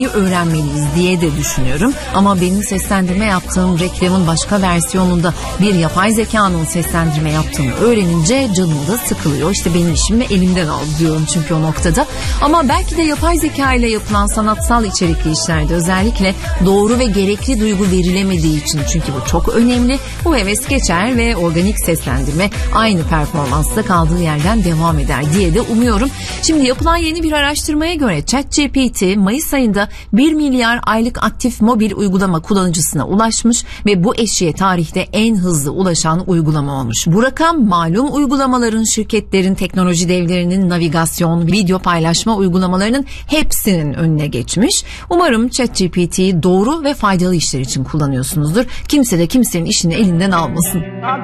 öğrenmeliyiz diye de düşünüyorum. Ama benim seslendirme yaptığım reklamın başka versiyonunda bir yapay zekanın seslendirme yaptığını öğrenince canım da sıkılıyor. İşte benim işimi elimden al diyorum çünkü o noktada. Ama belki de yapay zeka ile yapılan sanatsal içerikli işlerde özellikle doğru ve gerekli duygu verilemediği için, çünkü bu çok önemli, bu heves geçer ve organik seslendirme aynı performansta kaldığı yerden devam eder diye de umuyorum. Şimdi yapılan yeni bir araştırmaya göre ChatGPT Mayıs ayında 1 milyar aylık aktif mobil uygulama kullanıcısına ulaşmış ve bu eşiğe tarihte en hızlı ulaşan uygulama olmuş. Bu rakam malum uygulamaların, şirketlerin, teknoloji devlerinin navigasyon, video paylaşma uygulamalarının hepsinin önüne geçmiş. Umarım ChatGPT'yi doğru ve faydalı işler için kullanıyorsunuzdur. Kimse de kimsenin işini elinden almasın.